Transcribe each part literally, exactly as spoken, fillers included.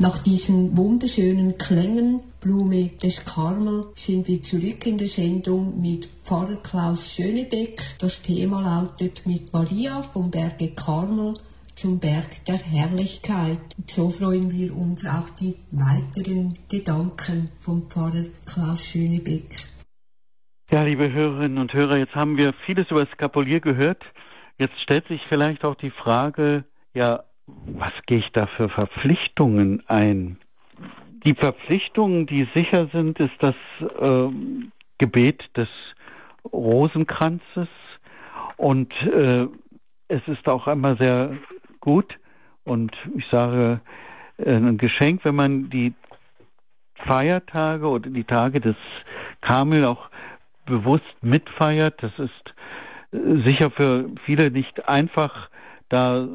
Nach diesen wunderschönen Klängen, Blume des Karmel, sind wir zurück in der Sendung mit Pfarrer Klaus Schönebeck. Das Thema lautet mit Maria vom Berge Karmel zum Berg der Herrlichkeit. Und so freuen wir uns auf die weiteren Gedanken vom Pfarrer Klaus Schönebeck. Ja, liebe Hörerinnen und Hörer, jetzt haben wir vieles über Skapulier gehört. Jetzt stellt sich vielleicht auch die Frage, ja, was gehe ich da für Verpflichtungen ein? Die Verpflichtungen, die sicher sind, ist das äh, Gebet des Rosenkranzes. Und äh, es ist auch einmal sehr gut und ich sage äh, ein Geschenk, wenn man die Feiertage oder die Tage des Karmel auch bewusst mitfeiert. Das ist äh, sicher für viele nicht einfach, da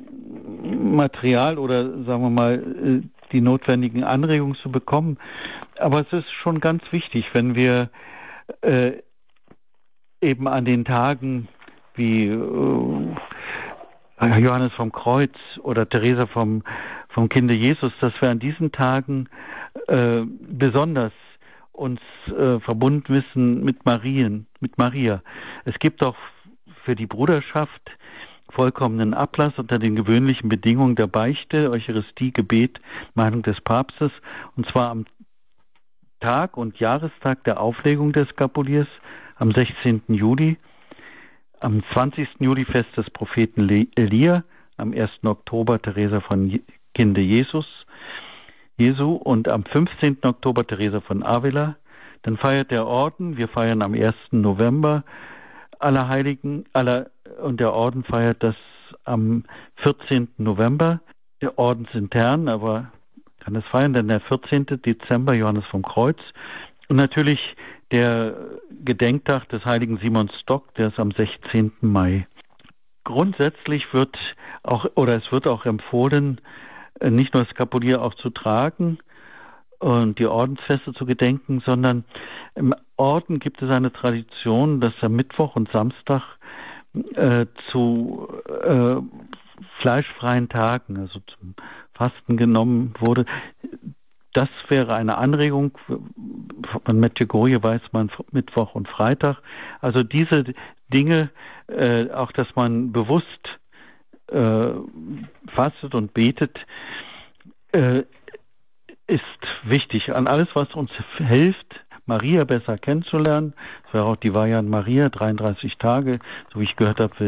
Material oder sagen wir mal die notwendigen Anregungen zu bekommen. Aber es ist schon ganz wichtig, wenn wir äh, eben an den Tagen wie äh, Johannes vom Kreuz oder Theresa vom, vom Kinde Jesus, dass wir an diesen Tagen äh, besonders uns äh, verbunden wissen mit Marien, mit Maria. Es gibt auch für die Bruderschaft vollkommenen Ablass unter den gewöhnlichen Bedingungen der Beichte, Eucharistie, Gebet, Meinung des Papstes, und zwar am Tag und Jahrestag der Auflegung des Skapuliers am sechzehnten Juli, am zwanzigsten Juli Fest des Propheten Elia, am ersten Oktober Theresa von Kinde Jesus, Jesu und am fünfzehnten Oktober Theresa von Avila. Dann feiert der Orden, wir feiern am ersten November Allerheiligen, aller, und der Orden feiert das am vierzehnten November, der ordensintern, aber kann es feiern, denn der vierzehnten Dezember Johannes vom Kreuz und natürlich der Gedenktag des heiligen Simon Stock, der ist am sechzehnten Mai. Grundsätzlich wird auch, oder es wird auch empfohlen, nicht nur das Skapulier auch zu tragen und die Ordensfeste zu gedenken, sondern im Orden gibt es eine Tradition, dass am Mittwoch und Samstag äh, zu äh, fleischfreien Tagen, also zum Fasten genommen wurde. Das wäre eine Anregung. Von Medjugorje weiß man Mittwoch und Freitag. Also diese Dinge, äh, auch dass man bewusst äh, fastet und betet, äh, ist wichtig. An alles, was uns hilft, Maria besser kennenzulernen. Das wäre auch die Weihe an Maria, dreiunddreißig Tage, so wie ich gehört habe,